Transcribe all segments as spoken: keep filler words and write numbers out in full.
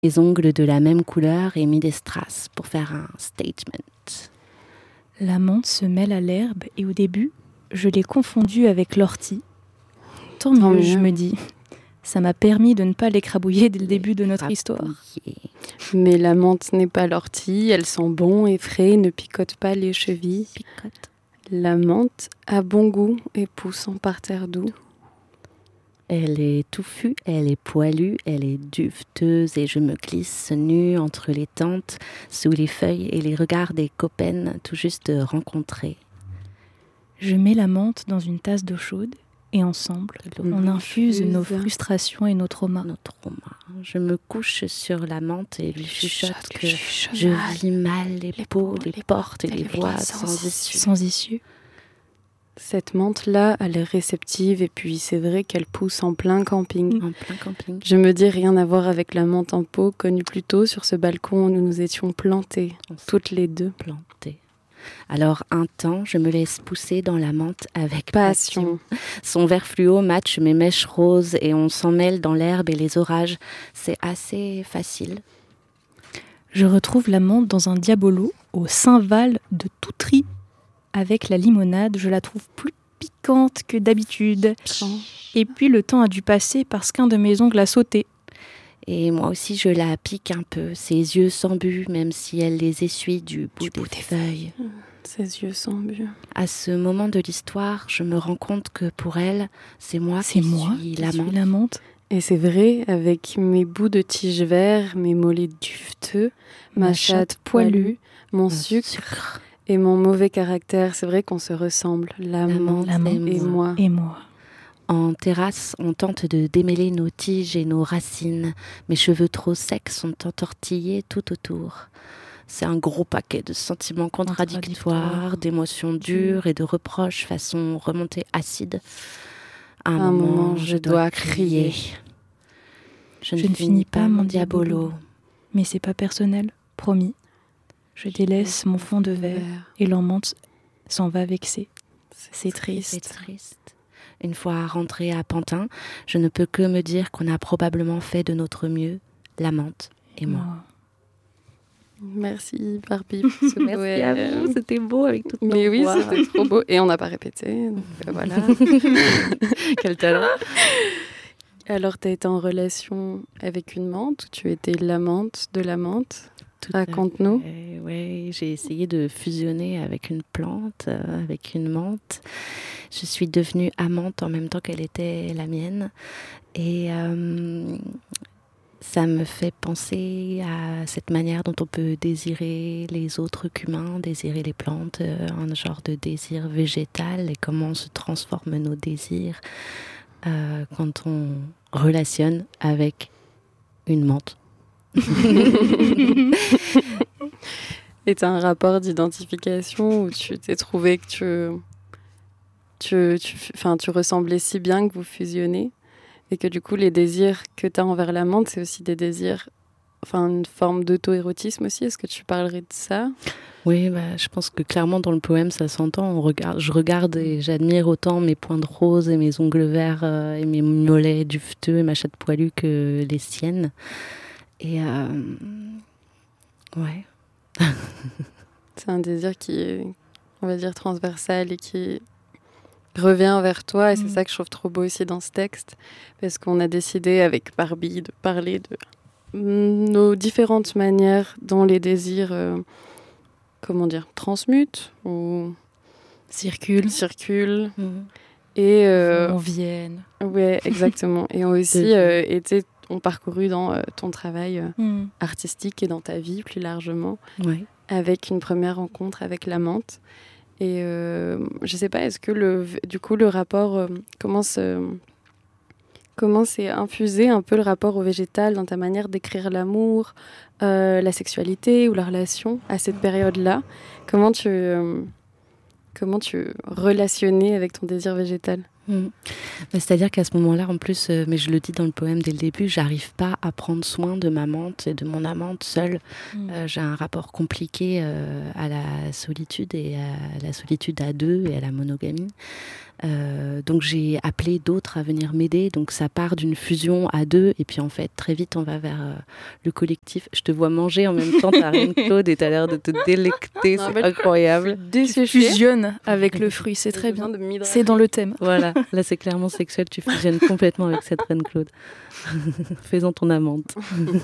les ongles de la même couleur et mis des strass pour faire un statement. La menthe se mêle à l'herbe et au début, je l'ai confondue avec l'ortie. Tant, Tant mieux, mieux, je me dis. Ça m'a permis de ne pas l'écrabouiller dès le début de notre histoire. Mais la menthe n'est pas l'ortie, elle sent bon et frais, ne picote pas les chevilles. Picote. La menthe a bon goût et pousse en parterre doux. Elle est touffue, elle est poilue, elle est duveteuse et je me glisse nue entre les tentes, sous les feuilles et les regards des copains tout juste rencontrés. Je mets la menthe dans une tasse d'eau chaude et ensemble, on infuse nos frustrations et nos traumas. Nos traumas. Je me couche sur la menthe et lui chuchote que chuchote je vis mal les, les peaux, les, les portes et les voies sans, sans issue. Sans issue. Cette menthe-là a l'air réceptive et puis c'est vrai qu'elle pousse en plein camping. En plein camping. Je me dis rien à voir avec la menthe en pot connue plus tôt sur ce balcon où nous nous étions plantées, toutes les deux. Plantées. Alors un temps, je me laisse pousser dans la menthe avec passion. passion. Son vert fluo matche mes mèches roses et on s'en mêle dans l'herbe et les orages. C'est assez facile. Je retrouve la menthe dans un diabolo au Saint-Val de Toutry. Avec la limonade, je la trouve plus piquante que d'habitude. Et puis le temps a dû passer parce qu'un de mes ongles a sauté. Et moi aussi, je la pique un peu. Ses yeux sans but, même si elle les essuie du bout, du des, bout des feuilles. feuilles. Ses yeux sans but. À ce moment de l'histoire, je me rends compte que pour elle, c'est moi c'est qui moi suis qui la suis menthe. la menthe. Et c'est vrai, avec mes bouts de tige vert, mes mollets duveteux, ma, ma chatte poilue, mon sucre, sucre et mon mauvais caractère, c'est vrai qu'on se ressemble, la, la menthe et, et moi. Et moi. En terrasse, on tente de démêler nos tiges et nos racines. Mes cheveux trop secs sont entortillés tout autour. C'est un gros paquet de sentiments contradictoires, d'émotions dures et de reproches façon remontée acide. À un, un moment, moment, je dois crier. crier. Je, je ne finis pas mon diabolo. Mais c'est pas personnel, promis. Je délaisse mon fond de verre et leur menthe s'en va vexer. C'est, c'est triste. C'est triste. Une fois rentrée à Pantin, je ne peux que me dire qu'on a probablement fait de notre mieux, la menthe et moi. moi. Merci Barbie. Merci ouais. à vous, c'était beau avec toutes nos Mais oui, voix. C'était trop beau et on n'a pas répété, donc voilà. Quel talent. Alors, tu as été en relation avec une menthe ou tu étais la menthe de la menthe? Tout Raconte-nous. Oui, j'ai essayé de fusionner avec une plante, euh, avec une menthe. Je suis devenue amante en même temps qu'elle était la mienne. Et euh, ça me fait penser à cette manière dont on peut désirer les autres qu'humains, désirer les plantes, euh, un genre de désir végétal et comment on se transforme nos désirs euh, quand on relationne avec une menthe. Et tu as un rapport d'identification où tu t'es trouvé que tu, tu, tu, enfin, tu ressemblais si bien que vous fusionnez et que du coup les désirs que tu as envers la menthe, c'est aussi des désirs, enfin une forme d'auto-érotisme aussi. Est-ce que tu parlerais de ça? Oui, bah, je pense que clairement dans le poème ça s'entend. On regarde, je regarde et j'admire autant mes pointes roses et mes ongles verts euh, et mes mollets duveteux et ma chatte poilue que les siennes. Et euh... ouais. C'est un désir qui est, on va dire, transversal et qui revient vers toi. Et c'est mmh. ça que je trouve trop beau aussi dans ce texte. Parce qu'on a décidé avec Barbie de parler de nos différentes manières dont les désirs, euh, comment dire, transmutent ou circulent. circulent mmh. Et euh, on vienne. Ouais, exactement. Et ont aussi euh, été... ont parcouru dans euh, ton travail euh, mmh. artistique et dans ta vie plus largement, oui. avec une première rencontre avec la menthe. Et euh, je ne sais pas, est-ce que le, du coup le rapport, euh, comment, se, comment s'est infusé un peu le rapport au végétal dans ta manière d'écrire l'amour, euh, la sexualité ou la relation à cette période-là? Comment tu, euh, comment tu relationnais avec ton désir végétal? Mmh. C'est-à-dire qu'à ce moment-là, en plus, euh, mais je le dis dans le poème dès le début, j'arrive pas à prendre soin de ma menthe et de mon amante seule. Mmh. Euh, j'ai un rapport compliqué euh, à la solitude et à la solitude à deux et à la monogamie. Euh, donc j'ai appelé d'autres à venir m'aider. Donc ça part d'une fusion à deux. Et puis en fait, très vite, on va vers euh, le collectif. Je te vois manger en même temps ta reine Claude et tu as l'air de te délecter. Non, C'est incroyable. Tu fusionnes avec le fruit, c'est très bien. C'est dans le thème. Voilà, là c'est clairement sexuel. Tu fusionnes complètement avec cette reine Claude. Fais-en ton amante.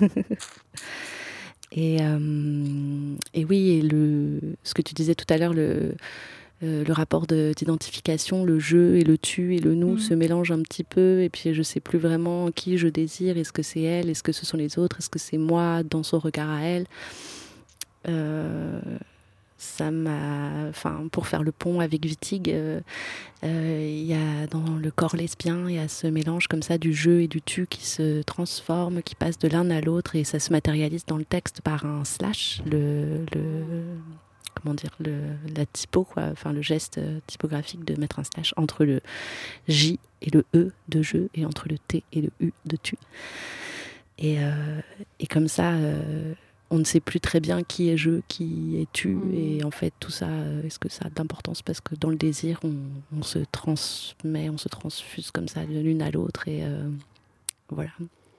et, euh, et oui, et le, ce que tu disais tout à l'heure, le... Euh, le rapport de, d'identification, le je et le tu et le nous mmh. se mélangent un petit peu et puis je sais plus vraiment qui je désire, est-ce que c'est elle, est-ce que ce sont les autres, est-ce que c'est moi dans son regard à elle. Euh, ça m'a, enfin, pour faire le pont avec Wittig, il euh, euh, y a dans le corps lesbien, il y a ce mélange comme ça du je et du tu qui se transforme, qui passe de l'un à l'autre et ça se matérialise dans le texte par un slash, le, le comment dire, le, la typo, quoi, enfin le geste typographique de mettre un slash entre le J et le E de je et entre le T et le U de tu. Et, euh, et comme ça, euh, on ne sait plus très bien qui est je, qui est tu, mmh. et en fait tout ça, est-ce que ça a d'importance parce que dans le désir, on, on se transmet, on se transfuse comme ça de l'une à l'autre et euh, voilà.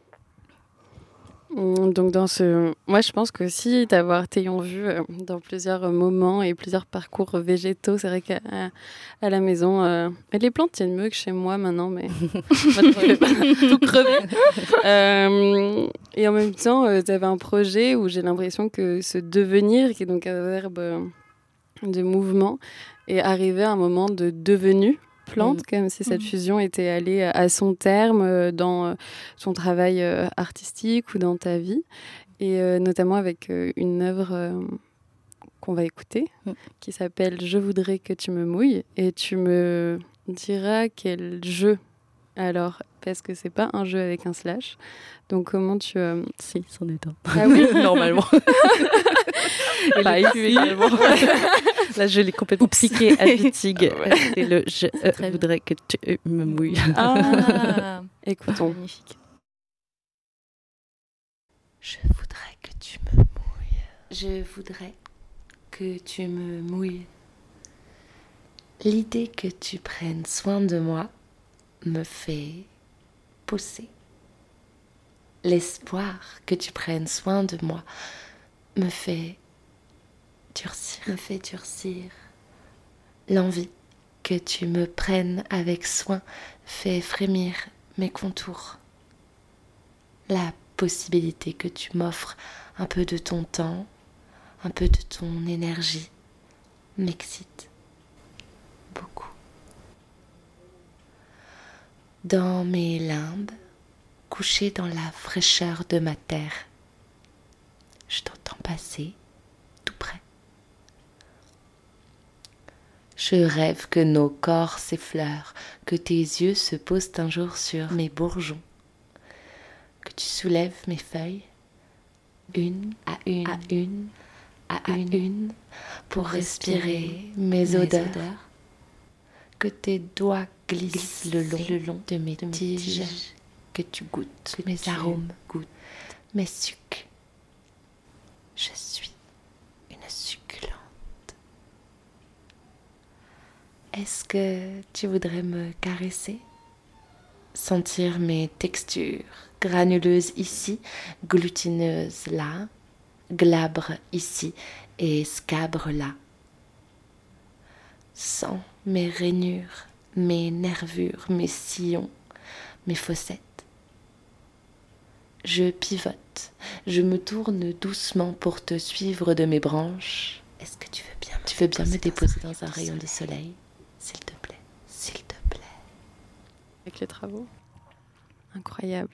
Donc dans ce, moi je pense que si d'avoir t'ayant vu euh, dans plusieurs moments et plusieurs parcours végétaux, c'est vrai qu'à à la maison, euh, les plantes tiennent mieux que chez moi maintenant, mais tout crevé. Euh, et en même temps, euh, tu avais un projet où j'ai l'impression que ce devenir, qui est donc un verbe euh, de mouvement, est arrivé à un moment de devenu. Plante, mmh. comme si cette fusion était allée à son terme dans son travail artistique ou dans ta vie, et euh, notamment avec euh, une œuvre euh, qu'on va écouter, mmh. qui s'appelle « Je voudrais que tu me mouilles », et tu me diras quel jeu, alors, parce que c'est pas un jeu avec un slash, donc comment tu... Euh... Si, c'en est un. Ah oui, normalement. Et bah, ici également. Là, je l'ai complètement piqué à Wittig. C'est le « Je euh, voudrais que tu me mouilles ». Ah, écoutons. Magnifique. Je voudrais que tu me mouilles. Je voudrais que tu me mouilles. L'idée que tu prennes soin de moi me fait pousser. L'espoir que tu prennes soin de moi me fait durcir, me fait durcir. L'envie que tu me prennes avec soin fait frémir mes contours. La possibilité que tu m'offres un peu de ton temps, un peu de ton énergie, m'excite beaucoup. Dans mes limbes, couché dans la fraîcheur de ma terre, je t'entends passer tout près. Je rêve que nos corps s'effleurent, que tes yeux se posent un jour sur mes bourgeons, que tu soulèves mes feuilles, une à une, à une, à, à une, une, pour respirer mes, mes odeurs, odeurs, que tes doigts glissent, glissent le, long, le long de mes, de mes tiges, tiges, que tu goûtes que mes tu arômes, goûtes mes sucs. Je suis une succulente. Est-ce que tu voudrais me caresser? Sentir mes textures, granuleuses ici, glutineuses là, glabres ici et scabres là. Sens mes rainures, mes nervures, mes sillons, mes fossettes. Je pivote, je me tourne doucement pour te suivre de mes branches. Est-ce que tu veux bien, tu veux bien me déposer dans un rayon de soleil, s'il te plaît, s'il te plaît. Avec les travaux, incroyable.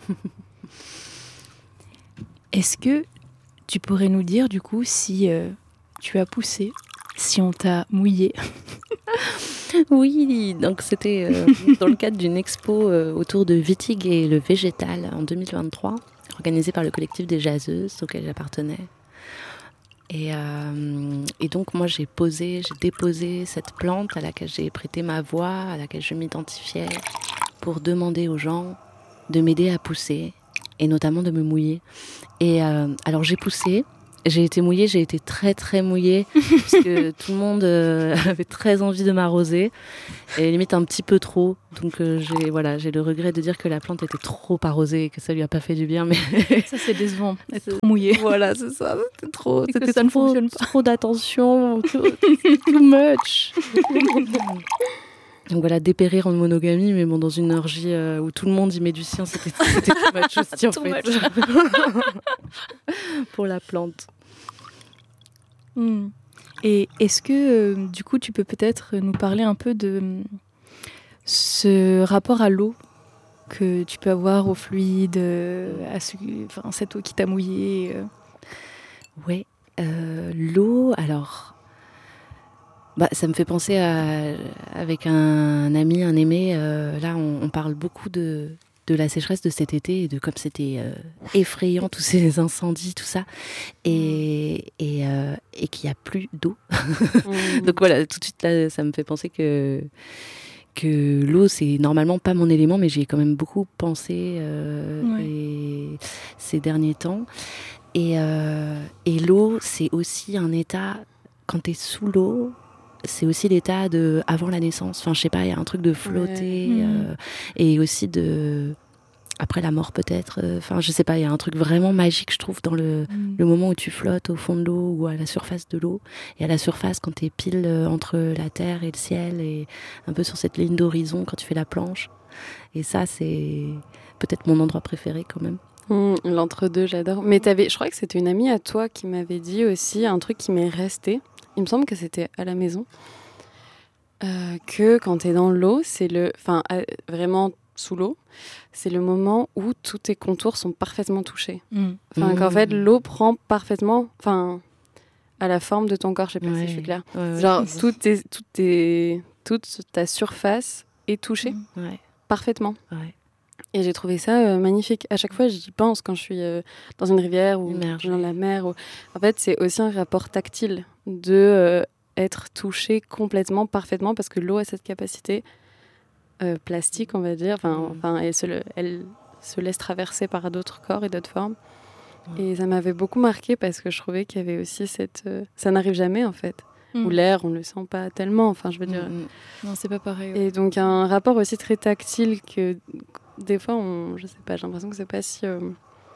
Est-ce que tu pourrais nous dire du coup si euh, tu as poussé, si on t'a mouillé? Oui, donc c'était euh, dans le cadre d'une expo euh, autour de Wittig et le végétal en deux mille vingt-trois, organisée par le collectif des Jaseuses auquel j'appartenais. Et, euh, et donc moi j'ai posé, j'ai déposé cette plante à laquelle j'ai prêté ma voix, à laquelle je m'identifiais, pour demander aux gens de m'aider à pousser et notamment de me mouiller. Et euh, alors j'ai poussé, J'ai été mouillée, j'ai été très très mouillée parce que tout le monde euh, avait très envie de m'arroser et limite un petit peu trop. Donc euh, j'ai voilà, j'ai le regret de dire que la plante était trop arrosée et que ça lui a pas fait du bien. Mais ça c'est décevant, être trop mouillée. Voilà, c'est ça. C'était trop, Et c'était que ça ne trop, fonctionne pas. trop d'attention, too, too much. Donc voilà, dépérir en monogamie, mais bon, dans une orgie euh, où tout le monde y met du sien, c'était, c'était too much aussi en Too fait. Pour la plante. Hmm. Et est-ce que, euh, du coup, tu peux peut-être nous parler un peu de euh, ce rapport à l'eau que tu peux avoir au fluide, euh, à ce, enfin, cette eau qui t'a mouillée euh. Ouais, euh, l'eau, alors... Bah, ça me fait penser à, avec un ami, un aimé, euh, là on, on parle beaucoup de, de la sécheresse de cet été et de comme c'était euh, effrayant, tous ces incendies, tout ça, et, et, euh, et qu'il n'y a plus d'eau. Mmh. Donc voilà, tout de suite là, ça me fait penser que, que l'eau, c'est normalement pas mon élément, mais j'y ai quand même beaucoup pensé euh, Ouais. et, ces derniers temps. Et, euh, et l'eau, c'est aussi un état, quand tu es sous l'eau, c'est aussi l'état de avant la naissance. Enfin, je sais pas, il y a un truc de flotter ouais. euh, et aussi de après la mort peut-être. Enfin, euh, je sais pas, il y a un truc vraiment magique, je trouve, dans le, mm. le moment où tu flottes au fond de l'eau ou à la surface de l'eau. Et à la surface, quand tu es pile entre la terre et le ciel et un peu sur cette ligne d'horizon quand tu fais la planche. Et ça, c'est peut-être mon endroit préféré quand même. Mmh, l'entre-deux, j'adore. Mais t'avais, je crois que c'était une amie à toi qui m'avait dit aussi un truc qui m'est resté. Il me semble que c'était à la maison. Euh, que quand t'es dans l'eau, c'est le... Enfin, euh, vraiment sous l'eau, c'est le moment où tous tes contours sont parfaitement touchés. Mmh. Enfin, mmh. qu'en fait, l'eau prend parfaitement... Enfin, à la forme de ton corps, je sais pas ouais. si je suis claire. Ouais, Genre, ouais. Tout est, tout est, toute ta surface est touchée mmh. ouais. parfaitement. Ouais. Et j'ai trouvé ça euh, magnifique. À chaque fois, j'y pense quand je suis euh, dans une rivière ou Immergé. dans la mer. Ou... En fait, c'est aussi un rapport tactile de euh, être touché complètement, parfaitement, parce que l'eau a cette capacité euh, plastique, on va dire. Enfin, mm. elle, se le, elle se laisse traverser par d'autres corps et d'autres formes. Mm. Et ça m'avait beaucoup marqué parce que je trouvais qu'il y avait aussi cette... Euh, ça n'arrive jamais, en fait. Mm. Ou l'air, on le sent pas tellement. Enfin, je veux dire... Mm. Non, c'est pas pareil. Ouais. Et donc, un rapport aussi très tactile que... Des fois, on, je sais pas, j'ai l'impression que c'est pas si, euh,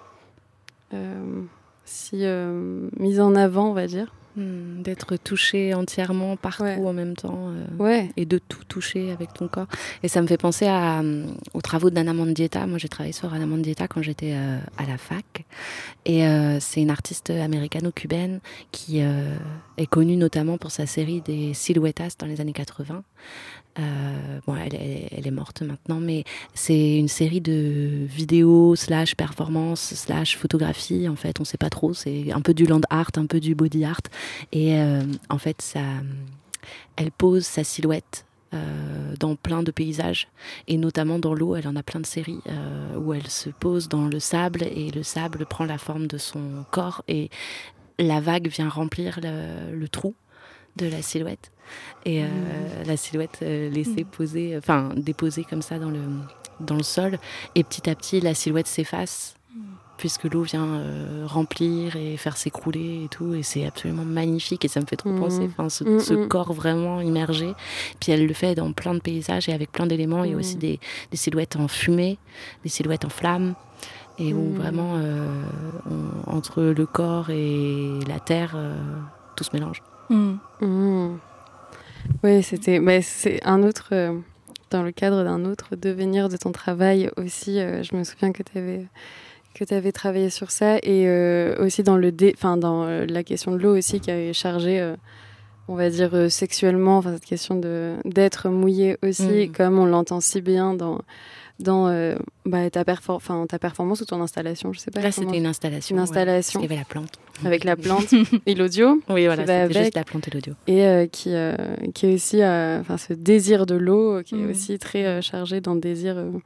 euh, si euh, mis en avant, on va dire. Mmh, d'être touché entièrement partout ouais. en même temps euh, ouais. et de tout toucher avec ton corps. Et ça me fait penser à, euh, aux travaux d'Anna Mendieta. Moi, j'ai travaillé sur Anna Mendieta quand j'étais euh, à la fac. Et euh, c'est une artiste américano-cubaine qui euh, est connue notamment pour sa série des Silhouettas dans les années quatre-vingts. Euh, bon, elle, elle, elle est morte maintenant, mais c'est une série de vidéos slash performance slash photographie. En fait, on sait pas trop. C'est un peu du land art, un peu du body art. Et euh, en fait, ça, elle pose sa silhouette euh, dans plein de paysages, et notamment dans l'eau. Elle en a plein de séries euh, où elle se pose dans le sable et le sable prend la forme de son corps et la vague vient remplir le, le trou de la silhouette. Et euh, mmh. la silhouette euh, laissée mmh. poser, enfin déposée comme ça dans le, dans le sol. Et petit à petit, la silhouette s'efface, mmh. puisque l'eau vient euh, remplir et faire s'écrouler et tout. Et c'est absolument magnifique. Et ça me fait trop mmh. penser, enfin, ce, mmh. ce corps vraiment immergé. Puis elle le fait dans plein de paysages et avec plein d'éléments. Mmh. Il y a aussi des, des silhouettes en fumée, des silhouettes en flammes. Et où mmh. vraiment, euh, on, entre le corps et la terre, euh, tout se mélange. Mmh. Mmh. Oui, c'était, bah, c'est un autre, euh, dans le cadre d'un autre devenir de ton travail aussi, euh, je me souviens que tu avais que tu avais travaillé sur ça, et euh, aussi dans, le dé, dans euh, la question de l'eau aussi, qui avait chargé, euh, on va dire, euh, sexuellement, cette question de, d'être mouillé aussi, mmh. comme on l'entend si bien dans... dans euh, bah, ta, perfor- ta performance ou ton installation, je sais pas. Là, c'était une installation. Une installation. Ouais, parce qu'il y avait la plante. Avec la plante et l'audio. Oui, voilà, c'était avec, juste la plante et l'audio. Et euh, qui, euh, qui est aussi euh, ce désir de l'eau, qui mmh. est aussi très euh, chargé dans le désir, euh,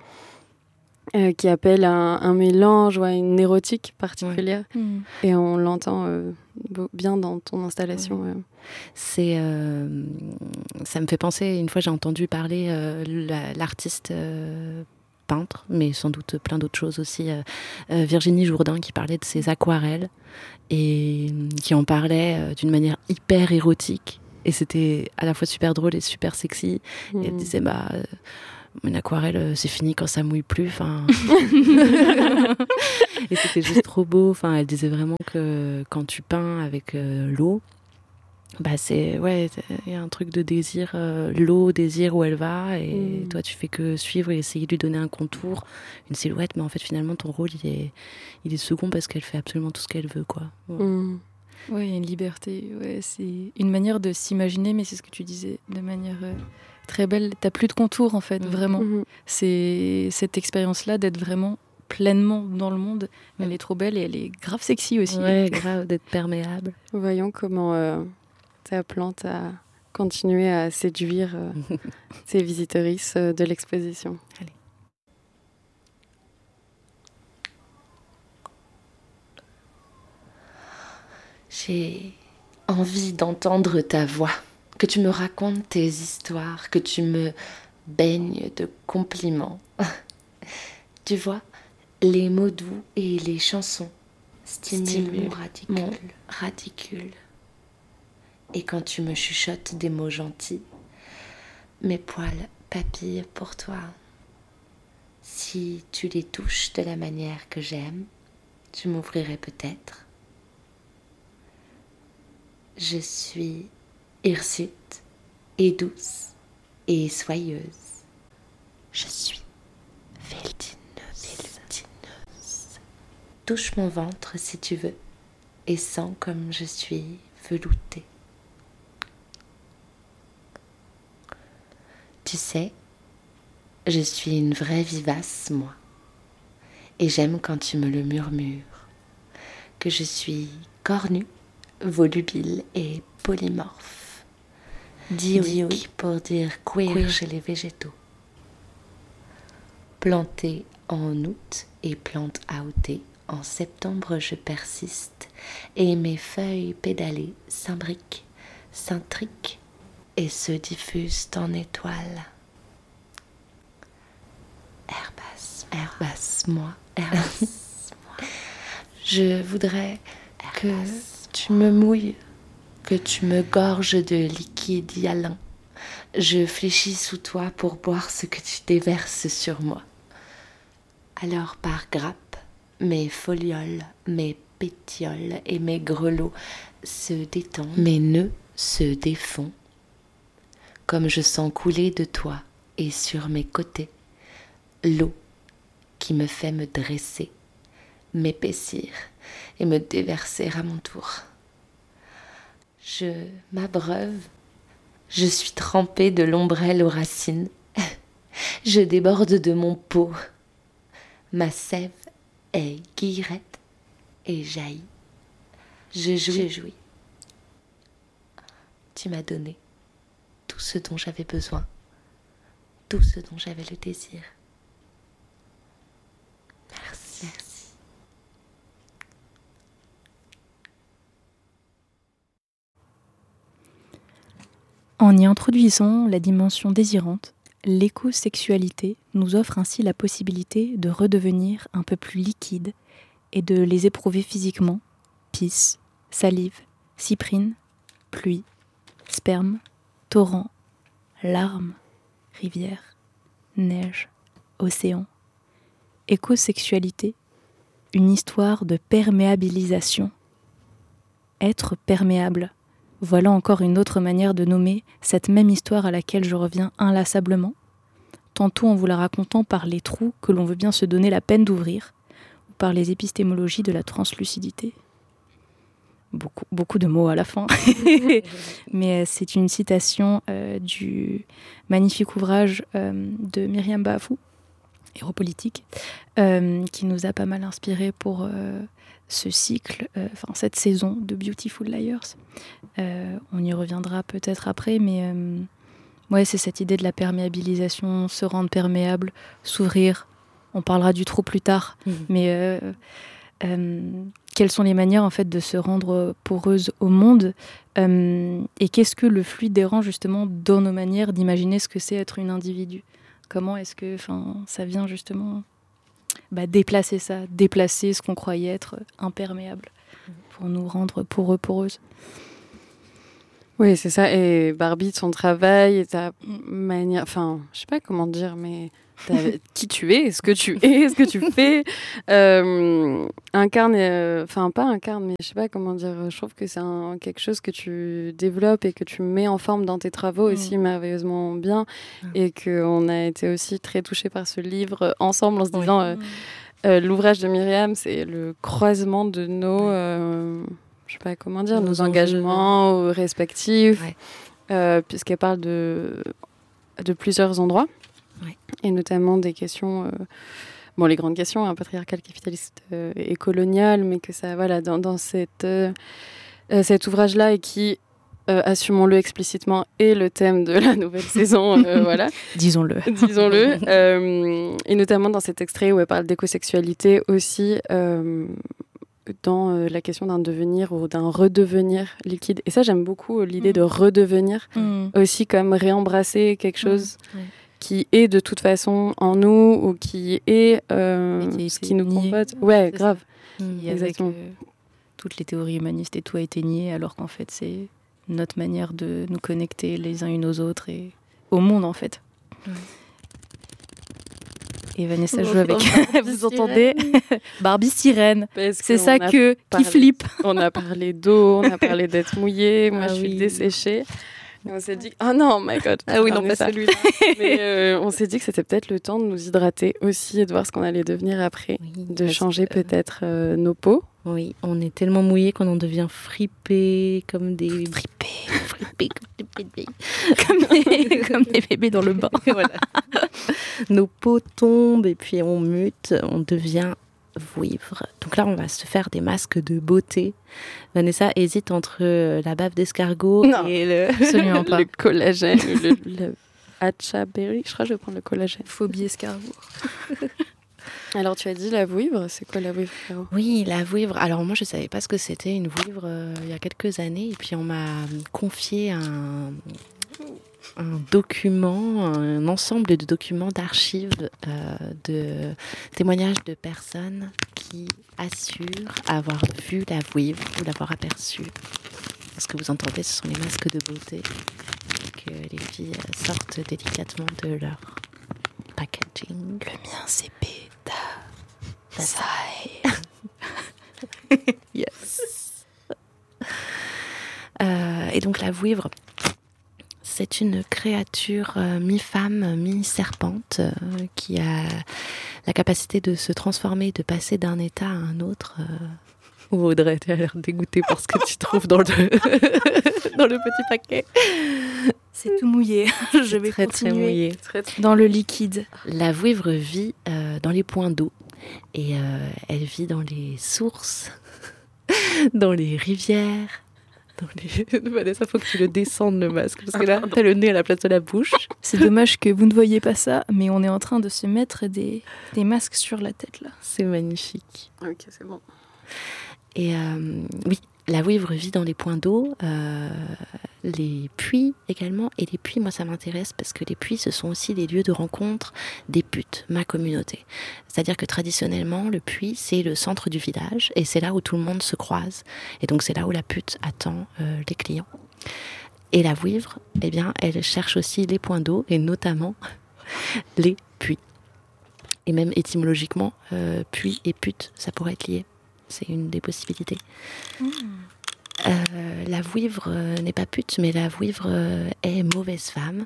euh, qui appelle un, un mélange ou une érotique particulière. Ouais. Mmh. Et on l'entend euh, bien dans ton installation. Ouais. Ouais. C'est, euh, ça me fait penser, une fois j'ai entendu parler euh, la, l'artiste euh, peintre, mais sans doute plein d'autres choses aussi. Euh, euh, Virginie Jourdain qui parlait de ses aquarelles et qui en parlait euh, d'une manière hyper érotique. Et c'était à la fois super drôle et super sexy. Mmh. Et elle disait, bah, euh, une aquarelle, euh, c'est fini quand ça mouille plus. Enfin... et c'était juste trop beau. Enfin, elle disait vraiment que quand tu peins avec euh, l'eau, bah c'est ouais, il y a un truc de désir, euh, l'eau désire où elle va, et mmh. toi tu fais que suivre et essayer de lui donner un contour, une silhouette, mais en fait finalement ton rôle il est, il est second parce qu'elle fait absolument tout ce qu'elle veut, quoi. Ouais. Mmh. Ouais, il y a une liberté, ouais, c'est une manière de s'imaginer, mais c'est ce que tu disais de manière euh, très belle. T'as plus de contours en fait, mmh. vraiment. Mmh. C'est cette expérience-là d'être vraiment pleinement dans le monde. Mmh. Elle est trop belle et elle est grave sexy aussi. Ouais, grave, d'être perméable. Voyons comment euh, ta plante a continué à séduire euh, ces visiteuristes euh, de l'exposition. Allez. J'ai envie d'entendre ta voix, que tu me racontes tes histoires, que tu me baignes de compliments. Tu vois, les mots doux et les chansons stimulent mon radicule. Mon radicule. Et quand tu me chuchotes des mots gentils, mes poils papillent pour toi. Si tu les touches de la manière que j'aime, tu m'ouvrirais peut-être. Je suis hirsute et douce et soyeuse. Je suis veltineuse. veltineuse. Touche mon ventre si tu veux et sens comme je suis veloutée. Tu sais, je suis une vraie vivace, moi. Et j'aime quand tu me le murmures, que je suis cornue, volubile et polymorphe. Dis oui, oui pour dire queer, queer chez les végétaux. Plantée en août et plante outée, en septembre je persiste, et mes feuilles pédalées s'imbriquent, s'intriquent et se diffusent en étoiles. Herbace, herbace, moi, herbace, moi. Je voudrais herbace. que tu me mouilles, que tu me gorges de liquide hyalin. Je fléchis sous toi pour boire ce que tu déverses sur moi. Alors par grappes, mes folioles, mes pétioles et mes grelots se détendent, mes nœuds se défont, comme je sens couler de toi et sur mes côtés l'eau qui me fait me dresser, m'épaissir et me déverser à mon tour. Je m'abreuve, je suis trempée de l'ombrelle aux racines, je déborde de mon pot, ma sève est guillerette et jaillit, je jouis, je jouis. Tu m'as donné tout ce dont j'avais besoin, tout ce dont j'avais le désir. Merci. Merci. En y introduisant la dimension désirante, l'écosexualité nous offre ainsi la possibilité de redevenir un peu plus liquide et de les éprouver physiquement, pisse, salive, cyprine, pluie, sperme, torrent, larmes, rivière, neige, océan. Écosexualité, une histoire de perméabilisation. Être perméable, voilà encore une autre manière de nommer cette même histoire à laquelle je reviens inlassablement, tantôt en vous la racontant par les trous que l'on veut bien se donner la peine d'ouvrir, ou par les épistémologies de la translucidité. Beaucoup, beaucoup de mots à la fin. Mais c'est une citation euh, du magnifique ouvrage euh, de Myriam Bafou, Héropolitique, euh, qui nous a pas mal inspiré pour euh, ce cycle, euh, enfin cette saison de Beautiful Liars. Euh, on y reviendra peut-être après, mais euh, ouais, c'est cette idée de la perméabilisation, se rendre perméable, s'ouvrir. On parlera du trop plus tard, mmh. mais euh, euh, quelles sont les manières en fait de se rendre poreuse au monde euh, et qu'est-ce que le fluide dérange justement dans nos manières d'imaginer ce que c'est être une individu Comment est-ce que ça vient justement bah, déplacer ça, déplacer ce qu'on croyait être imperméable pour nous rendre poreux, poreuses. Oui, c'est ça. Et Barbie, ton travail, et ta manière... Enfin, je sais pas comment dire, mais qui tu es, ce que tu es, ce que tu fais, euh, incarne... Enfin, euh, pas incarne, mais je sais pas comment dire. Je trouve que c'est un, quelque chose que tu développes et que tu mets en forme dans tes travaux aussi mmh. merveilleusement bien. Mmh. Et qu'on a été aussi très touchés par ce livre ensemble en se disant... Oui. Euh, euh, l'ouvrage de Myriam, c'est le croisement de nos... Euh, je sais pas comment dire, nos, nos engagements enjeux. respectifs, ouais. euh, puisqu'elle parle de, de plusieurs endroits, ouais. et notamment des questions, euh, bon, les grandes questions, hein, patriarcales, capitalistes euh, et coloniales, mais que ça, voilà, dans, dans cette, euh, cet ouvrage-là, et qui, euh, assumons-le explicitement, est le thème de la nouvelle saison, euh, voilà. Disons-le. Disons-le. euh, et notamment dans cet extrait où elle parle d'écosexualité aussi, euh, dans euh, la question d'un devenir ou d'un redevenir liquide. Et ça, j'aime beaucoup euh, l'idée mmh. de redevenir, mmh. aussi comme réembrasser quelque chose mmh. ouais. qui est de toute façon en nous ou qui est euh, qui ce qui nous compote. Ouais, grave. Mmh. Exactement. Avec, euh, toutes les théories humanistes et tout a été nié, alors qu'en fait, c'est notre manière de nous connecter les uns une aux autres et au monde, en fait. Mmh. Et Vanessa joue avec, vous entendez, Barbie sirène. C'est ça que, parlé, qui flippe. On a parlé d'eau, on a parlé d'être mouillé, moi ah je oui. suis desséchée. Et on s'est dit, oh non, my God. Ah oui, non, pas celui-là. Mais euh, on s'est dit que c'était peut-être le temps de nous hydrater aussi et de voir ce qu'on allait devenir après, oui, de changer que... peut-être euh, nos peaux. Oui, on est tellement mouillés qu'on en devient fripés, comme des... Fripés, fripés comme des bébés. comme, des, comme des bébés dans le bain. Voilà. Nos peaux tombent et puis on mute, on devient vouivre. Donc là, on va se faire des masques de beauté. Vanessa hésite entre la bave d'escargot non, et le... Absolument pas. Le collagène, le, le Hatcha Berry. Je crois que je vais prendre le collagène. Phobie escargot. Alors, tu as dit la vouivre, c'est quoi la vouivre? Oui, la vouivre. Alors, moi, je ne savais pas ce que c'était une vouivre euh, il y a quelques années. Et puis, on m'a confié un, un document, un ensemble de documents d'archives, euh, de témoignages de personnes qui assurent avoir vu la vouivre ou l'avoir aperçue. Ce que vous entendez, ce sont les masques de beauté que les filles sortent délicatement de leur packaging. Le mien, c'est P. Ça yes. Euh, et donc la vouivre, c'est une créature euh, mi-femme, mi-serpente euh, qui a la capacité de se transformer, de passer d'un état à un autre. Euh... Oh, Audrey, tu as l'air dégoûtée par ce que tu trouves dans le, dans le petit paquet. C'est tout mouillé. Je vais très, continuer très mouillé. Dans le liquide. La vouivre vit euh, dans les points d'eau. Et euh, elle vit dans les sources, dans les rivières, dans les... Vanessa, faut que tu le descendes le masque, parce que là, t'as le nez à la place de la bouche. C'est dommage que vous ne voyez pas ça, mais on est en train de se mettre des, des masques sur la tête, là. C'est magnifique. Ok, c'est bon. Et euh, oui, la vouivre vit dans les points d'eau, euh, les puits également. Et les puits, moi, ça m'intéresse parce que les puits, ce sont aussi des lieux de rencontre des putes, ma communauté. C'est-à-dire que traditionnellement, le puits, c'est le centre du village et c'est là où tout le monde se croise. Et donc, c'est là où la pute attend euh, les clients. Et la vouivre, eh bien, elle cherche aussi les points d'eau et notamment les puits. Et même étymologiquement, euh, puits et pute, ça pourrait être lié. C'est une des possibilités. Mmh. Euh, la vouivre euh, n'est pas pute, mais la vouivre euh, est mauvaise femme.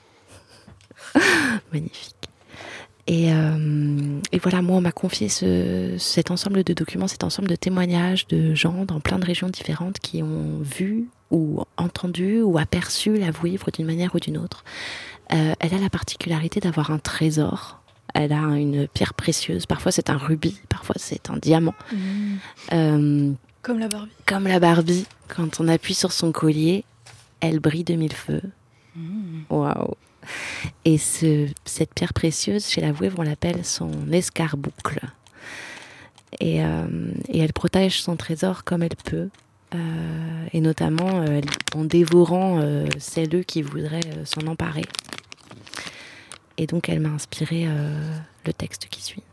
Magnifique. Et, euh, et voilà, moi, on m'a confié ce, cet ensemble de documents, cet ensemble de témoignages de gens dans plein de régions différentes qui ont vu ou entendu ou aperçu la vouivre d'une manière ou d'une autre. Euh, elle a la particularité d'avoir un trésor. Elle a une pierre précieuse. Parfois, c'est un rubis. Parfois, c'est un diamant. Mmh. Euh, comme la Barbie. Comme la Barbie. Quand on appuie sur son collier, elle brille de mille feux. Waouh. Wow. Et ce, cette pierre précieuse, chez la vouivre, on l'appelle son escarboucle. Et, euh, et elle protège son trésor comme elle peut. Euh, et notamment euh, en dévorant euh, celles qui voudraient euh, s'en emparer. Et donc, elle m'a inspiré euh, le texte qui suit.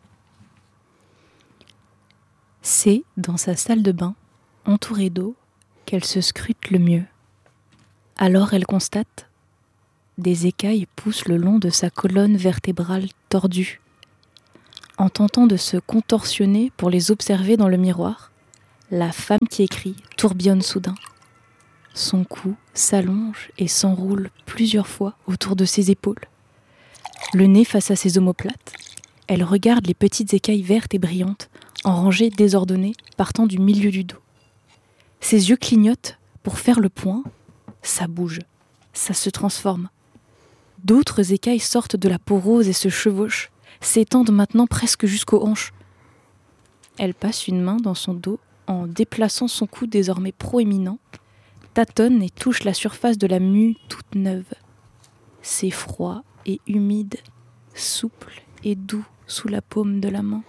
C'est dans sa salle de bain, entourée d'eau, qu'elle se scrute le mieux. Alors elle constate, des écailles poussent le long de sa colonne vertébrale tordue. En tentant de se contorsionner pour les observer dans le miroir, la femme qui écrit tourbillonne soudain. Son cou s'allonge et s'enroule plusieurs fois autour de ses épaules. Le nez face à ses omoplates, elle regarde les petites écailles vertes et brillantes en rangées désordonnées partant du milieu du dos. Ses yeux clignotent pour faire le point. Ça bouge, ça se transforme. D'autres écailles sortent de la peau rose et se chevauchent, s'étendent maintenant presque jusqu'aux hanches. Elle passe une main dans son dos en déplaçant son cou désormais proéminent, tâtonne et touche la surface de la mue toute neuve. C'est froid et humide, souple et doux sous la paume de la main.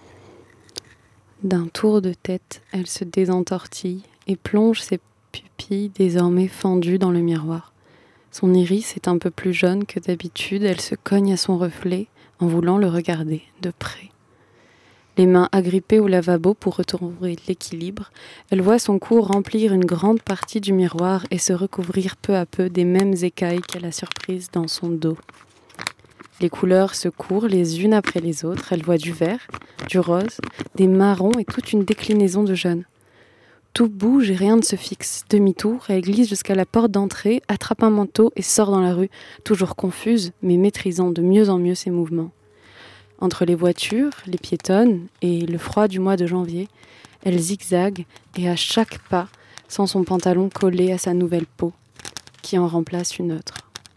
D'un tour de tête, elle se désentortille et plonge ses pupilles désormais fendues dans le miroir. Son iris est un peu plus jaune que d'habitude, elle se cogne à son reflet en voulant le regarder de près. Les mains agrippées au lavabo pour retrouver l'équilibre, elle voit son cou remplir une grande partie du miroir et se recouvrir peu à peu des mêmes écailles qu'elle a surprises dans son dos. Les couleurs se courent les unes après les autres, elle voit du vert, du rose, des marrons et toute une déclinaison de jaune. Tout bouge et rien ne se fixe. Demi-tour, elle glisse jusqu'à la porte d'entrée, attrape un manteau et sort dans la rue, toujours confuse, mais maîtrisant de mieux en mieux ses mouvements. Entre les voitures, les piétonnes et le froid du mois de janvier, elle zigzague et à chaque pas sent son pantalon collé à sa nouvelle peau, qui en remplace une autre.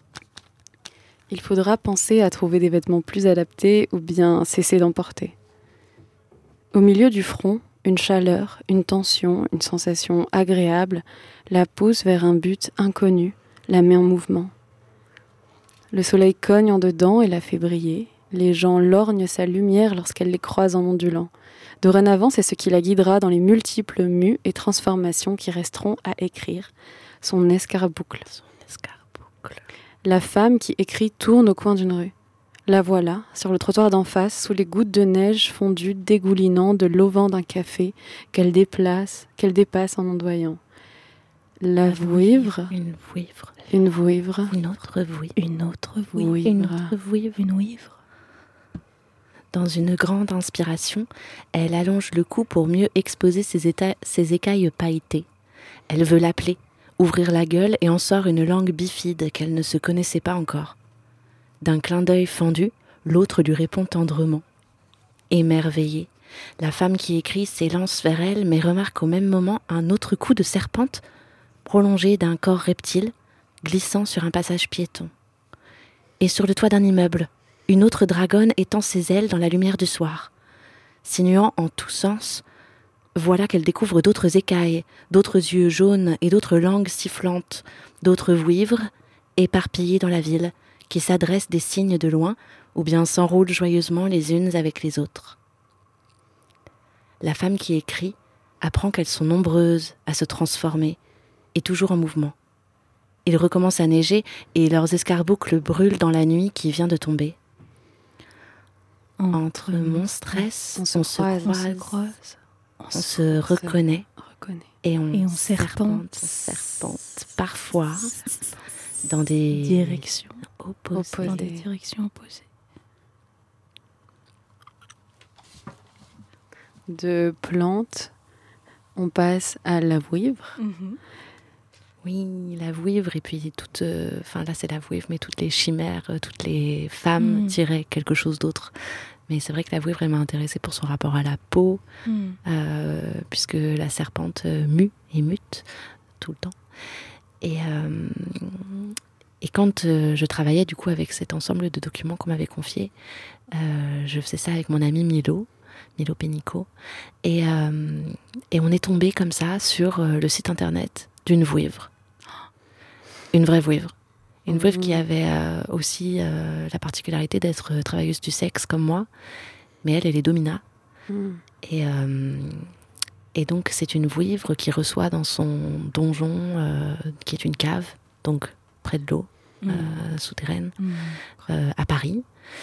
Il faudra penser à trouver des vêtements plus adaptés ou bien cesser d'en porter. Au milieu du front, une chaleur, une tension, une sensation agréable la pousse vers un but inconnu, la met en mouvement. Le soleil cogne en dedans et la fait briller. Les gens lorgnent sa lumière lorsqu'elle les croise en ondulant. Dorénavant, c'est ce qui la guidera dans les multiples mues et transformations qui resteront à écrire. Son escarboucle. Son escarboucle. La femme qui écrit tourne au coin d'une rue. La voilà, sur le trottoir d'en face, sous les gouttes de neige fondues dégoulinant de l'auvent d'un café qu'elle déplace, qu'elle dépasse en ondoyant. La vouivre. Une vouivre. Une vouivre. Une autre vouivre. Une autre vouivre. Vouivre. Une autre vouivre. Une vouivre. Dans une grande inspiration, elle allonge le cou pour mieux exposer ses, éta- ses écailles pailletées. Elle veut l'appeler, ouvrir la gueule et en sort une langue bifide qu'elle ne se connaissait pas encore. D'un clin d'œil fendu, l'autre lui répond tendrement. Émerveillée, la femme qui écrit s'élance vers elle mais remarque au même moment un autre coup de serpente prolongé d'un corps reptile glissant sur un passage piéton. Et sur le toit d'un immeuble, une autre dragonne étend ses ailes dans la lumière du soir. Sinuant en tous sens, voilà qu'elle découvre d'autres écailles, d'autres yeux jaunes et d'autres langues sifflantes, d'autres vouivres éparpillées dans la ville, qui s'adressent des signes de loin ou bien s'enroulent joyeusement les unes avec les autres. La femme qui écrit apprend qu'elles sont nombreuses à se transformer et toujours en mouvement. Il recommence à neiger et leurs escarboucles brûlent dans la nuit qui vient de tomber. Entre mon stress, on se, on se croise, croise, on se, croise, on se, se reconnaît, reconnaît et on, et on serpente, serpente, serpente parfois dans des directions opposées. opposées. Dans des directions opposées. De plantes, on passe à la vouivre. Mm-hmm. Oui, la vouivre, et puis toutes, enfin euh, là c'est la vouivre, mais toutes les chimères, euh, toutes les femmes mm. diraient quelque chose d'autre. Mais c'est vrai que la vouivre, elle m'a intéressée pour son rapport à la peau, mm. euh, puisque la serpente euh, mue et mute tout le temps. Et, euh, et quand euh, je travaillais du coup avec cet ensemble de documents qu'on m'avait confiés, euh, je faisais ça avec mon ami Milo, Milo Pénicaud, et, euh, et on est tombé comme ça sur euh, le site internet d'une vouivre. Une vraie vouivre. Une vouivre mmh. qui avait euh, aussi euh, la particularité d'être euh, travailleuse du sexe comme moi, mais elle, elle est domina. Mmh. Et, euh, et donc, c'est une vouivre qui reçoit dans son donjon, euh, qui est une cave, donc près de l'eau, mmh. euh, souterraine mmh. euh, à Paris.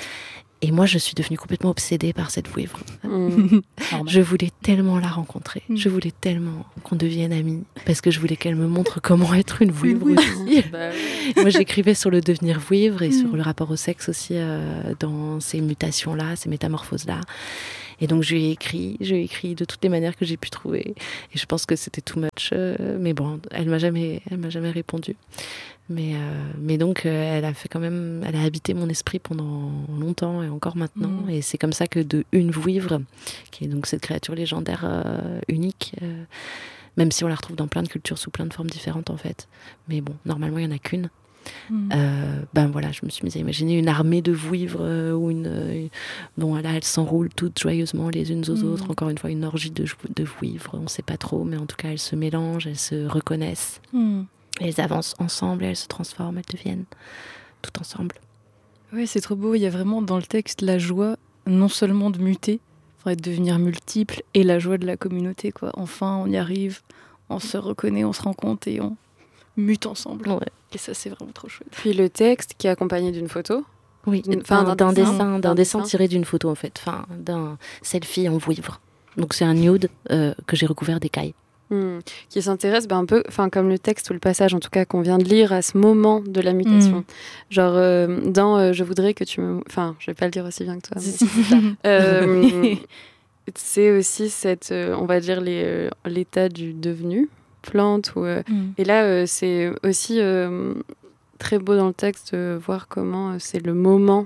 Et moi, je suis devenue complètement obsédée par cette vouivre. Mmh. Je voulais tellement la rencontrer. Mmh. Je voulais tellement qu'on devienne amis. Parce que je voulais qu'elle me montre comment être une vouivre oui. aussi. Bah, oui. Moi, j'écrivais sur le devenir vouivre et mmh. sur le rapport au sexe aussi euh, dans ces mutations-là, ces métamorphoses-là. Et donc, je lui ai écrit. Je lui ai écrit de toutes les manières que j'ai pu trouver. Et je pense que c'était too much. Euh, mais bon, elle m'a jamais, elle m'a jamais répondu. Mais, euh, mais donc, euh, elle a fait quand même, elle a habité mon esprit pendant longtemps et encore maintenant. Mmh. Et c'est comme ça que de Une Vouivre, qui est donc cette créature légendaire euh, unique, euh, même si on la retrouve dans plein de cultures sous plein de formes différentes en fait. Mais bon, normalement, il n'y en a qu'une. Mmh. Euh, ben voilà, je me suis mise à imaginer une armée de vouivres euh, ou une, euh, bon là elles s'enroulent toutes joyeusement les unes aux mmh. autres. Encore une fois, une orgie de, de vouivres. On ne sait pas trop, mais en tout cas, elles se mélangent, elles se reconnaissent. Mmh. Elles avancent ensemble et elles se transforment, elles deviennent tout ensemble. Oui, c'est trop beau. Il y a vraiment dans le texte la joie, non seulement de muter, de devenir multiple, et la joie de la communauté, quoi. Enfin, on y arrive, on se reconnaît, on se rend compte et on mute ensemble. Ouais. Et ça, c'est vraiment trop chouette. Puis le texte qui est accompagné d'une photo. Oui, enfin, d'un, d'un dessin, dessin, d'un dessin tiré d'une photo en fait, enfin, d'un selfie en vouivre. Donc c'est un nude euh, que j'ai recouvert d'écailles. Mmh. Qui s'intéresse ben, un peu, enfin comme le texte ou le passage en tout cas qu'on vient de lire à ce moment de la mutation. Mmh. Genre euh, dans euh, je voudrais que tu me, enfin je vais pas le dire aussi bien que toi. Mais... euh, c'est aussi cette, euh, on va dire les, euh, l'état du devenu plante ou euh, mmh. et là euh, c'est aussi euh, très beau dans le texte de voir comment euh, c'est le moment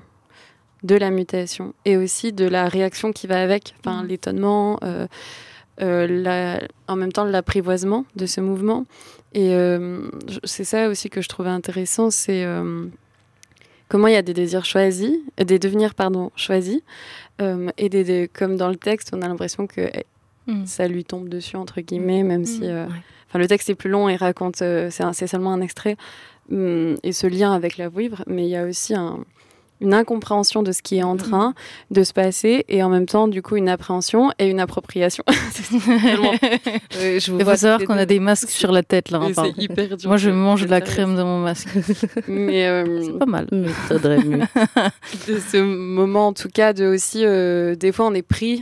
de la mutation et aussi de la réaction qui va avec, enfin mmh. l'étonnement. Euh, Euh, la, en même temps l'apprivoisement de ce mouvement et euh, c'est ça aussi que je trouvais intéressant, c'est euh, comment il y a des désirs choisis, des devenirs pardon choisis euh, et des, des, comme dans le texte on a l'impression que eh, mm. ça lui tombe dessus entre guillemets même mm. si euh, ouais. le texte est plus long et raconte euh, c'est, un, c'est seulement un extrait hum, et ce lien avec la vouivre, mais il y a aussi un une incompréhension de ce qui est en train de se passer et en même temps du coup une appréhension et une appropriation. Tellement... euh, je vous faut savoir qu'on a des masques sur la tête là. Hein, c'est hyper dur. Moi je mange de la crème dans mon masque. Mais euh... c'est pas mal. Mais faudrait mieux. De ce moment en tout cas de aussi euh, des fois on est pris,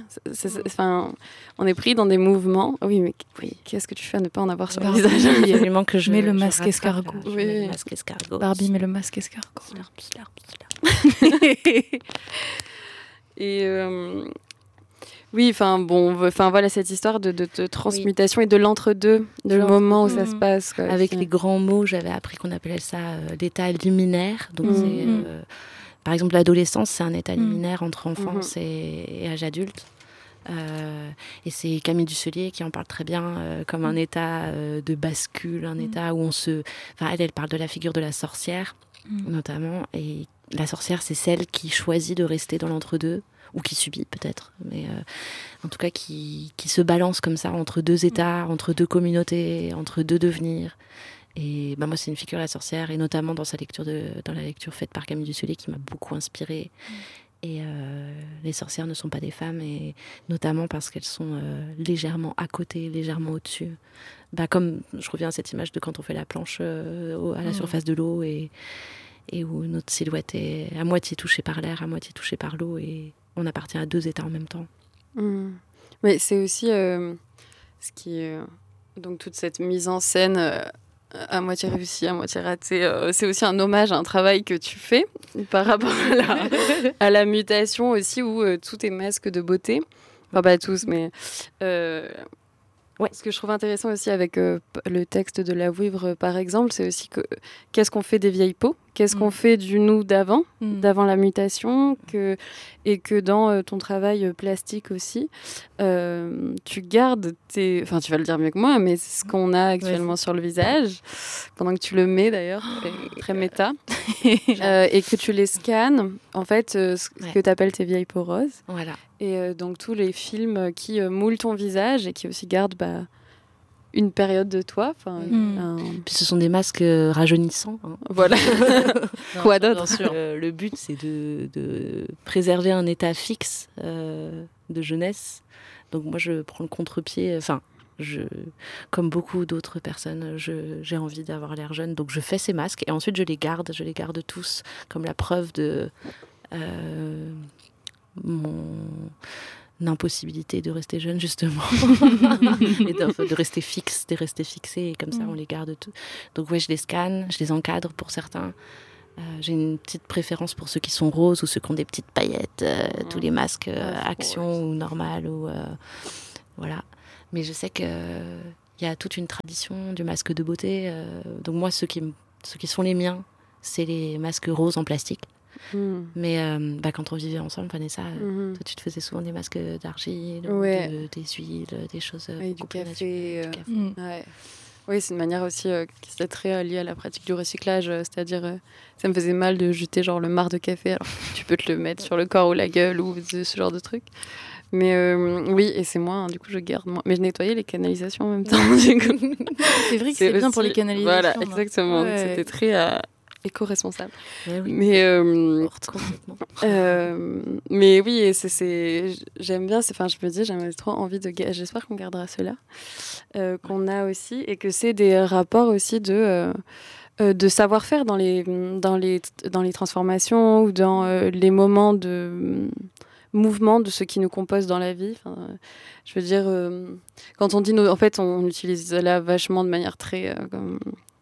enfin on est pris dans des mouvements. Oui mais oui qu'est-ce que tu fais à ne pas en avoir sur le visage? Il y a vraiment que je mets le masque escargot. Oui. Mets le masque escargot. Barbie met le masque escargot. Slurp, slurp, slurp. Et euh, oui, enfin bon, enfin voilà cette histoire de, de, de transmutation oui. et de l'entre-deux, de le moment où mmh. ça se passe. Quoi, avec les grands mots, j'avais appris qu'on appelait ça euh, l'état liminaire. Donc mmh. c'est, euh, par exemple, l'adolescence, c'est un état mmh. liminaire entre enfance mmh. et, et âge adulte. Euh, et c'est Camille Dusselier qui en parle très bien euh, comme un état euh, de bascule, un mmh. état où on se... Enfin, elle, elle parle de la figure de la sorcière, mmh. notamment, et la sorcière, c'est celle qui choisit de rester dans l'entre-deux, ou qui subit peut-être, mais euh, en tout cas qui, qui se balance comme ça entre deux états, entre deux communautés, entre deux devenirs. Et bah, moi, c'est une figure, la sorcière, et notamment dans, sa lecture de, dans la lecture faite par Camille Dusselier, qui m'a beaucoup inspirée. Mmh. Et euh, les sorcières ne sont pas des femmes, et notamment parce qu'elles sont euh, légèrement à côté, légèrement au-dessus. Bah, comme je reviens à cette image de quand on fait la planche euh, à la mmh. surface de l'eau, et, et où notre silhouette est à moitié touchée par l'air, à moitié touchée par l'eau, et on appartient à deux états en même temps. Mmh. Mais c'est aussi euh, ce qui est, euh, donc toute cette mise en scène euh, à moitié réussie, à moitié ratée, euh, c'est aussi un hommage à un travail que tu fais par rapport à la, à la mutation aussi, où euh, tout est masque de beauté. Enfin, pas tous, mais... Euh, ouais. Ce que je trouve intéressant aussi avec euh, le texte de La Vouivre, par exemple, c'est aussi que qu'est-ce qu'on fait des vieilles peaux ? Qu'est-ce mmh. qu'on fait du nous d'avant, mmh. d'avant la mutation, que, et que dans euh, ton travail plastique aussi, euh, tu gardes tes... Enfin, tu vas le dire mieux que moi, mais c'est ce qu'on a actuellement ouais, sur le visage, pendant que tu le mets d'ailleurs, oh, très méta, euh, et que tu les scannes, en fait, euh, ce ouais. que tu appelles tes vieilles peaux roses. Voilà. Et euh, donc tous les films qui euh, moulent ton visage et qui aussi gardent... Bah, une période de toi. Mmh. Un... Puis ce sont des masques euh, rajeunissants. Hein. Voilà. Quoi d'autre ? euh, Le but, c'est de, de préserver un état fixe euh, de jeunesse. Donc moi, je prends le contre-pied. Enfin, je, comme beaucoup d'autres personnes, je, j'ai envie d'avoir l'air jeune. Donc je fais ces masques et ensuite je les garde. Je les garde tous comme la preuve de euh, mon impossibilité de rester jeune, justement. Et de, de rester fixe, de rester fixé. Et comme ça, on les garde tous. Donc ouais, je les scanne, je les encadre pour certains. Euh, j'ai une petite préférence pour ceux qui sont roses ou ceux qui ont des petites paillettes, euh, mmh. tous les masques euh, ah, action ouais. ou normal ou euh, voilà. Mais je sais que euh, y a toute une tradition du masque de beauté. Euh, donc moi, ceux qui ceux qui sont les miens, c'est les masques roses en plastique. Mmh. Mais euh, bah, quand on vivait ensemble, Vanessa, mmh. toi, tu te faisais souvent des masques d'argile, ouais. de, des huiles, des choses et du café, euh, du café. Mmh. Ouais. Oui, c'est une manière aussi euh, qui est très liée à la pratique du recyclage, euh, c'est-à-dire euh, ça me faisait mal de jeter genre le marc de café, alors tu peux te le mettre sur le corps ou la gueule ou ce genre de truc. Mais euh, oui, et c'est moi, hein, du coup je garde moi. Mais je nettoyais les canalisations en même temps. C'est vrai que c'est, c'est bien aussi, pour les canalisations. Voilà, exactement. Ouais. C'était très euh, éco-responsable. Ouais, oui. Mais euh, euh, mais oui, et c'est, c'est j'aime bien. Enfin, je me dis, j'aimerais trop envie de. J'espère qu'on gardera cela, euh, qu'on a aussi, et que c'est des rapports aussi de. Euh, Euh, de savoir-faire dans les, dans, les, dans les transformations ou dans euh, les moments de euh, mouvement de ce qui nous compose dans la vie. Enfin, euh, je veux dire, euh, quand on dit... Nos, en fait, on utilise là vachement de manière très... Euh, comme,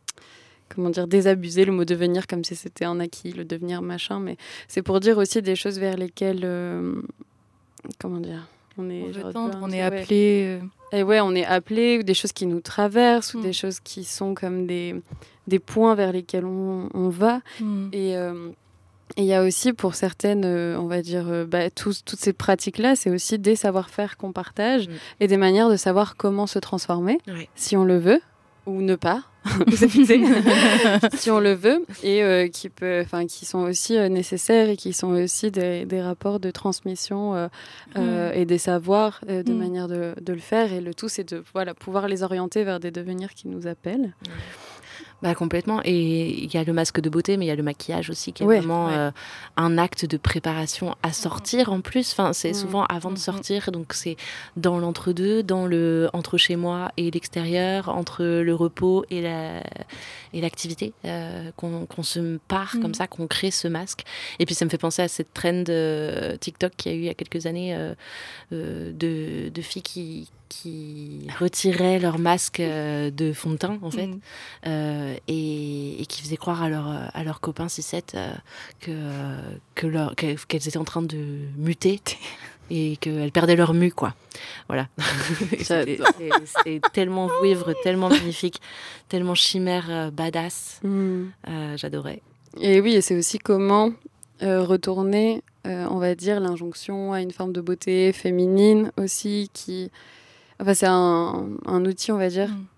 comment dire, désabusée, le mot devenir, comme si c'était un acquis, le devenir machin. Mais c'est pour dire aussi des choses vers lesquelles... Euh, comment dire on est, on, genre, tendre, on est appelé... Ouais. Et ouais, on est appelé, ou des choses qui nous traversent, mmh. ou des choses qui sont comme des, des points vers lesquels on, on va. Mmh. Et euh, il y a aussi pour certaines, euh, on va dire, euh, bah, tous, toutes ces pratiques-là, c'est aussi des savoir-faire qu'on partage mmh. et des manières de savoir comment se transformer, ouais. si on le veut, ou ne pas. C'est fixé si on le veut, et euh, qui, peut, qui sont aussi euh, nécessaires et qui sont aussi des, des rapports de transmission euh, mmh. euh, et des savoirs euh, de mmh. manière de, de le faire, et le tout c'est de voilà, pouvoir les orienter vers des devenirs qui nous appellent. Mmh. Bah, complètement, et il y a le masque de beauté, mais il y a le maquillage aussi qui est ouais, vraiment ouais. Euh, un acte de préparation à sortir en plus. Enfin, c'est mmh. souvent avant mmh. de sortir, donc c'est dans l'entre-deux, dans le entre chez moi et l'extérieur, entre le repos et la et l'activité, euh, qu'on, qu'on se part mmh. comme ça, qu'on crée ce masque. Et puis ça me fait penser à cette trend euh, TikTok qu'il y a eu il y a quelques années euh, euh, de de filles qui qui retiraient leur masque euh, de fond de teint, en fait, mmh. euh, et, et qui faisaient croire à, leur, à leurs copains cis sept euh, que, que leur, qu'elles étaient en train de muter et qu'elles perdaient leur mue, quoi. Voilà. c'était, c'était, c'était tellement vouivre, tellement magnifique, tellement chimère, euh, badass. Mmh. Euh, j'adorais. Et oui, et c'est aussi comment euh, retourner, euh, on va dire, l'injonction à une forme de beauté féminine aussi, qui... Enfin, c'est un, un outil, on va dire, mmh.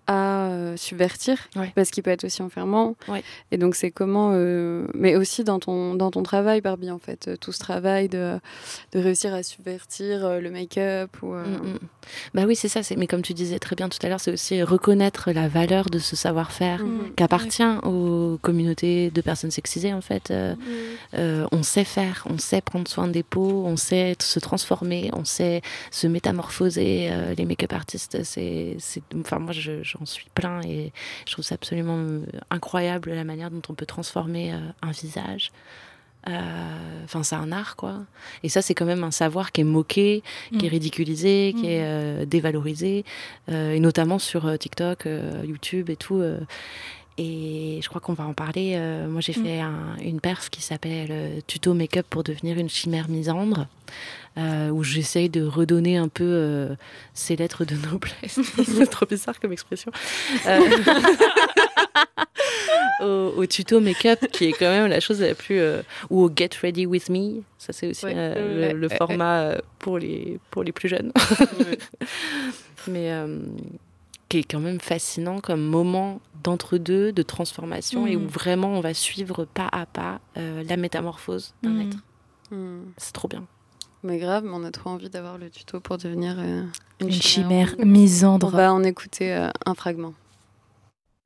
à euh, subvertir, ouais. parce qu'il peut être aussi enfermant. Ouais. Et donc, c'est comment... Euh, mais aussi dans ton, dans ton travail, Barbie, en fait. Euh, tout ce travail de, de réussir à subvertir euh, le make-up. Ou, euh... mmh, mmh. Bah oui, c'est ça. C'est, mais comme tu disais très bien tout à l'heure, c'est aussi reconnaître la valeur de ce savoir-faire mmh. qui appartient ouais. aux communautés de personnes sexisées, en fait. Euh, mmh. euh, on sait faire, on sait prendre soin des peaux, on sait se transformer, on sait se métamorphoser. Euh, les make-up artistes, c'est... c'est enfin, moi, je, j'en suis plein et je trouve ça absolument incroyable la manière dont on peut transformer euh, un visage. Enfin, euh, c'est un art, quoi. Et ça, c'est quand même un savoir qui est moqué, mmh. qui est ridiculisé, mmh. qui est euh, dévalorisé, euh, et notamment sur euh, TikTok, euh, YouTube et tout. Euh, et je crois qu'on va en parler. Euh, moi, j'ai mmh. fait un, une perf qui s'appelle euh, Tuto make-up pour devenir une chimère misandre, euh, où j'essaye de redonner un peu euh, ces lettres de noblesse. C'est trop bizarre comme expression. Euh... au, au tuto make-up, qui est quand même la chose la plus... Euh, ou au Get Ready With Me, ça c'est aussi ouais, euh, ouais, le, le ouais, format ouais. pour, les, pour les plus jeunes. Ouais. Mais euh, qui est quand même fascinant comme moment d'entre-deux, de transformation, mmh. et où vraiment on va suivre pas à pas euh, la métamorphose d'un mmh. être. Mmh. C'est trop bien. Mais grave, on a trop envie d'avoir le tuto pour devenir euh, une, une chimère, chimère misandre. On va en écouter euh, un fragment.